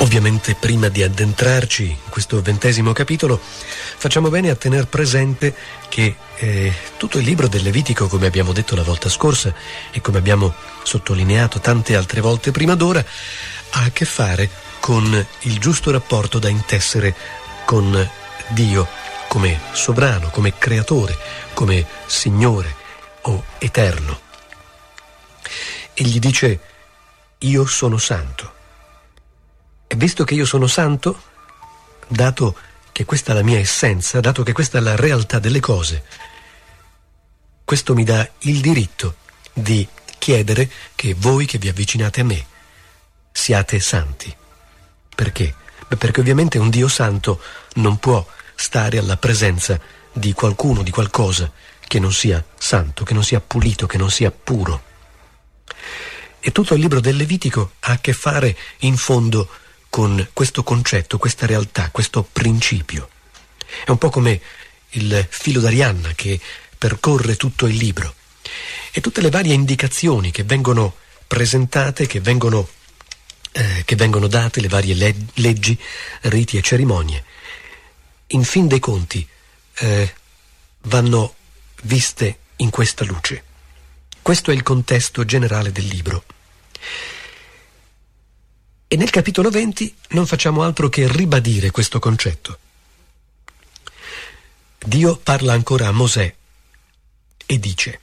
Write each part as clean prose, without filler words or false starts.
Ovviamente, prima di addentrarci in questo 20° capitolo, facciamo bene a tener presente che tutto il libro del Levitico, come abbiamo detto la volta scorsa e come abbiamo sottolineato tante altre volte prima d'ora, ha a che fare con il giusto rapporto da intessere con Dio come sovrano, come creatore, come Signore o Eterno. Egli dice: io sono santo. E visto che io sono santo, dato che questa è la mia essenza, dato che questa è la realtà delle cose, questo mi dà il diritto di chiedere che voi che vi avvicinate a me siate santi. Perché? Perché ovviamente un Dio santo non può stare alla presenza di qualcuno, di qualcosa che non sia santo, che non sia pulito, che non sia puro. E tutto il libro del Levitico ha a che fare in fondo con questo concetto, questa realtà, questo principio. È un po' come il filo d'Arianna che percorre tutto il libro. E tutte le varie indicazioni che vengono presentate, che vengono date, le varie leggi, riti e cerimonie, in fin dei conti vanno viste in questa luce. Questo è il contesto generale del libro. E nel capitolo 20 non facciamo altro che ribadire questo concetto. Dio parla ancora a Mosè e dice: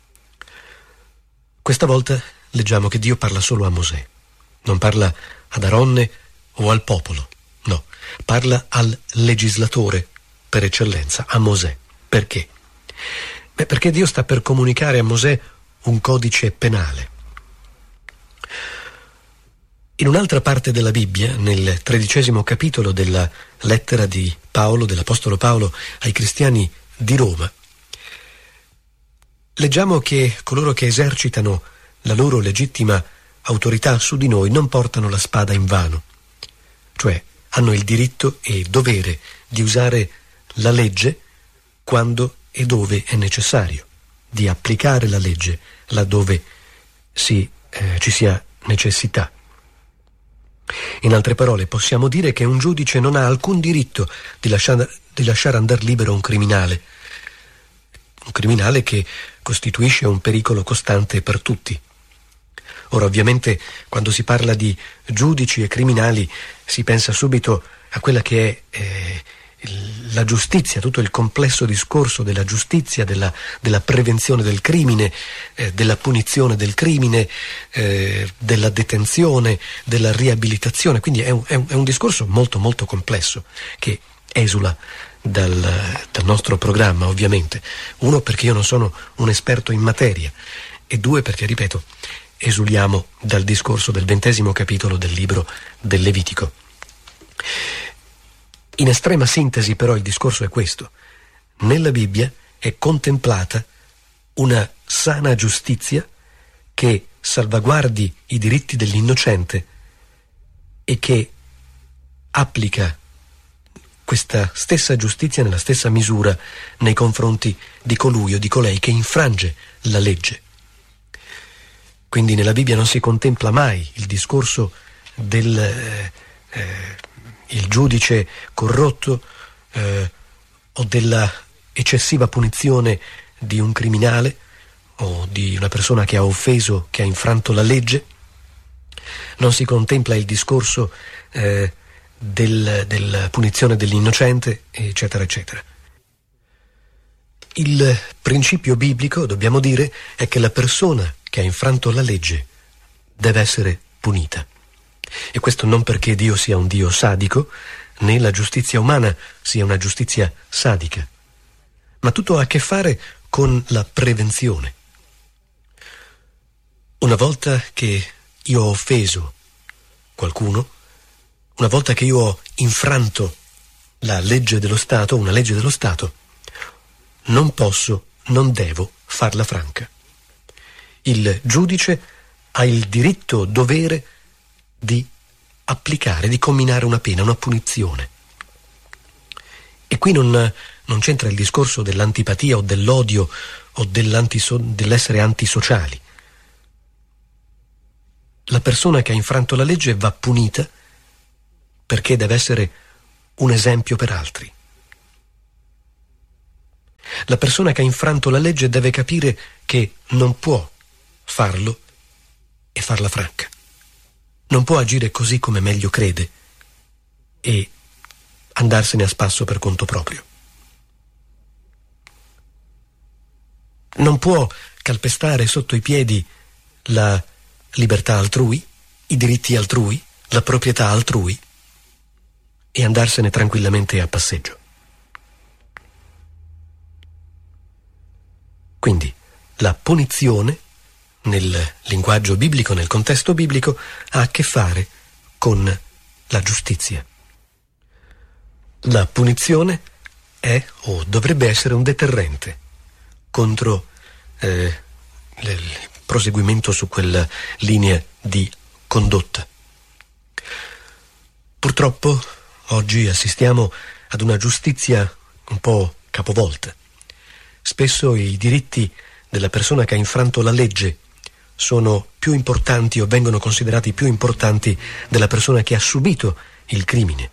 questa volta leggiamo che Dio parla solo a Mosè, non parla ad Aronne o al popolo, no, parla al legislatore per eccellenza, a Mosè. Perché? Perché Dio sta per comunicare a Mosè un codice penale. In un'altra parte della Bibbia, nel 13° capitolo della lettera di Paolo, dell'Apostolo Paolo ai cristiani di Roma, leggiamo che coloro che esercitano la loro legittima autorità su di noi non portano la spada in vano, cioè hanno il diritto e dovere di usare la legge quando e dove è necessario, di applicare la legge laddove ci sia necessità. In altre parole, possiamo dire che un giudice non ha alcun diritto di lasciare andare libero un criminale che costituisce un pericolo costante per tutti. Ora, ovviamente, quando si parla di giudici e criminali si pensa subito a quella che è la giustizia, tutto il complesso discorso della giustizia, della prevenzione del crimine, della punizione del crimine, della detenzione, della riabilitazione. Quindi è un discorso molto molto complesso che esula dal nostro programma, ovviamente. Uno, perché io non sono un esperto in materia, e due, perché, ripeto, esuliamo dal discorso del 20° capitolo del libro del Levitico. In estrema sintesi, però, il discorso è questo: nella Bibbia è contemplata una sana giustizia che salvaguardi i diritti dell'innocente e che applica questa stessa giustizia nella stessa misura nei confronti di colui o di colei che infrange la legge. Quindi nella Bibbia non si contempla mai il discorso del il giudice corrotto o della eccessiva punizione di un criminale o di una persona che ha offeso, che ha infranto la legge. Non si contempla il discorso della punizione dell'innocente, eccetera, eccetera. Il principio biblico, dobbiamo dire, è che la persona che ha infranto la legge deve essere punita. E questo non perché Dio sia un Dio sadico, né la giustizia umana sia una giustizia sadica, ma tutto ha a che fare con la prevenzione. Una volta che io ho offeso qualcuno, una volta che io ho infranto la legge dello Stato, una legge dello Stato, non posso, non devo farla franca. Il giudice ha il diritto, dovere di applicare, di comminare una pena, una punizione. E qui non c'entra il discorso dell'antipatia o dell'odio o dell'essere antisociali. La persona che ha infranto la legge va punita perché deve essere un esempio per altri. La persona che ha infranto la legge deve capire che non può farlo e farla franca. Non può agire così come meglio crede e andarsene a spasso per conto proprio. Non può calpestare sotto i piedi la libertà altrui, i diritti altrui, la proprietà altrui e andarsene tranquillamente a passeggio. Quindi la punizione nel linguaggio biblico, nel contesto biblico, ha a che fare con la giustizia. La punizione è o dovrebbe essere un deterrente contro il proseguimento su quella linea di condotta. Purtroppo oggi assistiamo ad una giustizia un po' capovolta. Spesso i diritti della persona che ha infranto la legge sono più importanti o vengono considerati più importanti della persona che ha subito il crimine.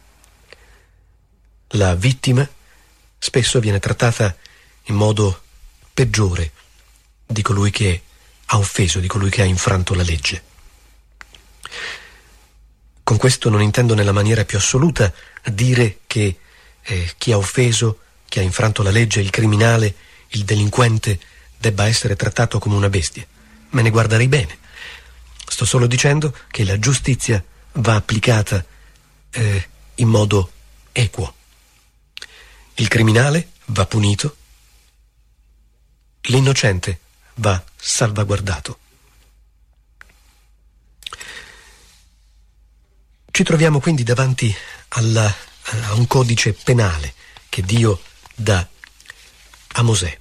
La vittima spesso viene trattata in modo peggiore di colui che ha offeso, di colui che ha infranto la legge. Con questo non intendo nella maniera più assoluta dire che chi ha offeso, chi ha infranto la legge, il criminale, il delinquente, debba essere trattato come una bestia. Me ne guarderei bene. Sto solo dicendo che la giustizia va applicata in modo equo. Il criminale va punito, l'innocente va salvaguardato. Ci troviamo quindi davanti a un codice penale che Dio dà a Mosè.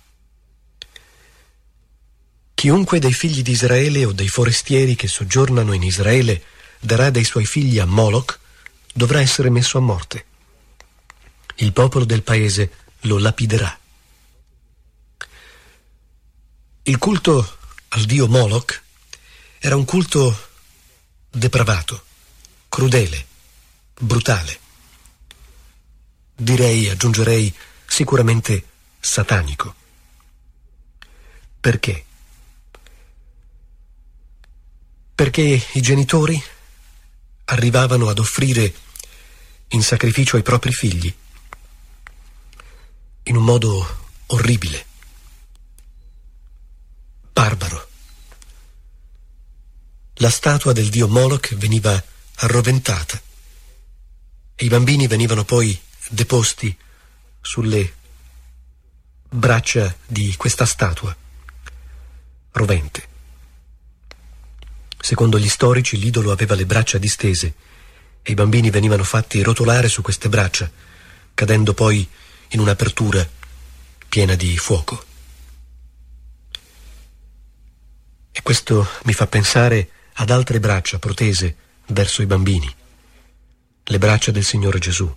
Chiunque dei figli di Israele o dei forestieri che soggiornano in Israele darà dei suoi figli a Moloch dovrà essere messo a morte. Il popolo del paese lo lapiderà. Il culto al dio Moloch era un culto depravato, crudele, brutale. Aggiungerei sicuramente satanico. Perché? Perché i genitori arrivavano ad offrire in sacrificio ai propri figli in un modo orribile, barbaro. La statua del dio Moloch veniva arroventata e i bambini venivano poi deposti sulle braccia di questa statua rovente. Secondo gli storici, l'idolo aveva le braccia distese e i bambini venivano fatti rotolare su queste braccia, cadendo poi in un'apertura piena di fuoco. E questo mi fa pensare ad altre braccia protese verso i bambini, le braccia del Signore Gesù.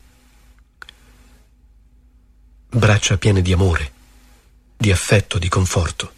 Braccia piene di amore, di affetto, di conforto.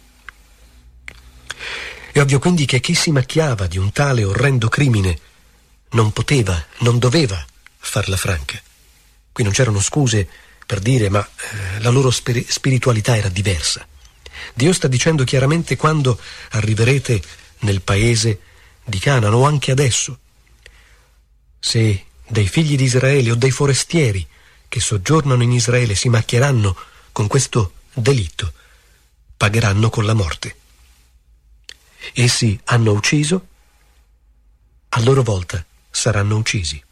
È ovvio quindi che chi si macchiava di un tale orrendo crimine non poteva, non doveva farla franca. Qui non c'erano scuse per dire ma la loro spiritualità era diversa. Dio sta dicendo chiaramente: quando arriverete nel paese di Canaan, o anche adesso, se dei figli di Israele o dei forestieri che soggiornano in Israele si macchieranno con questo delitto, pagheranno con la morte. Essi hanno ucciso, a loro volta saranno uccisi.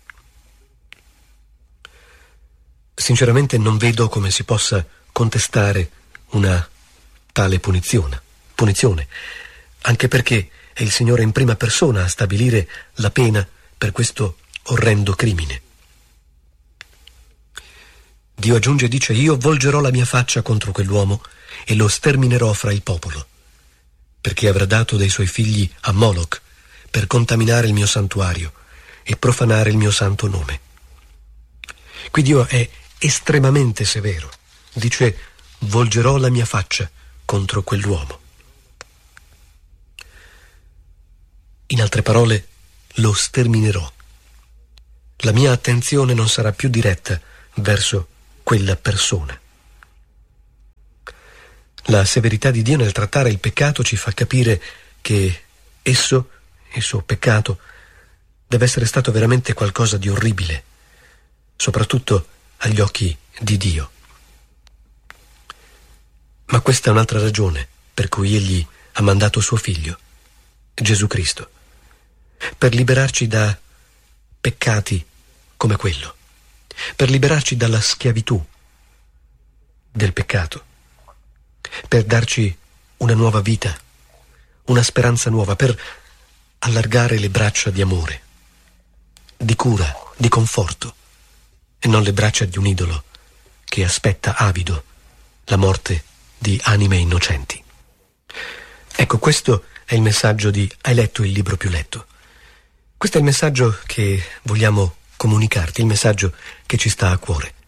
Sinceramente non vedo come si possa contestare una tale punizione, anche perché è il Signore in prima persona a stabilire la pena per questo orrendo crimine. Dio aggiunge e dice: io volgerò la mia faccia contro quell'uomo e lo sterminerò fra il popolo, perché avrà dato dei suoi figli a Moloch per contaminare il mio santuario e profanare il mio santo nome. Qui Dio è estremamente severo. Dice: volgerò la mia faccia contro quell'uomo. In altre parole, lo sterminerò. la mia attenzione non sarà più diretta verso quella persona. La severità di Dio nel trattare il peccato ci fa capire che esso, il suo peccato, deve essere stato veramente qualcosa di orribile, soprattutto agli occhi di Dio. Ma questa è un'altra ragione per cui Egli ha mandato suo Figlio, Gesù Cristo, per liberarci da peccati come quello, per liberarci dalla schiavitù del peccato, per darci una nuova vita, una speranza nuova, per allargare le braccia di amore, di cura, di conforto, e non le braccia di un idolo che aspetta avido la morte di anime innocenti. Ecco, questo è il messaggio di Hai letto il libro più letto. Questo è il messaggio che vogliamo comunicarti, il messaggio che ci sta a cuore.